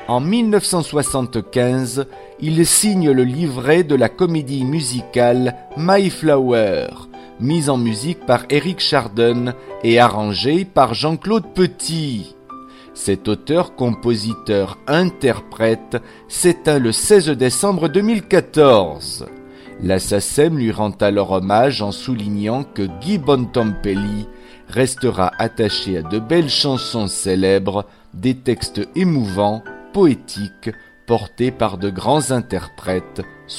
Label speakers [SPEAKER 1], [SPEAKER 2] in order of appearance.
[SPEAKER 1] En 1975, il signe le livret de la comédie musicale My Flower, mise en musique par Eric Chardin et arrangée par Jean-Claude Petit. Cet auteur-compositeur-interprète s'éteint le 16 décembre 2014. La SACEM lui rend alors hommage en soulignant que Guy Bontempi restera attaché à de belles chansons célèbres, des textes émouvants, poétiques, portés par de grands interprètes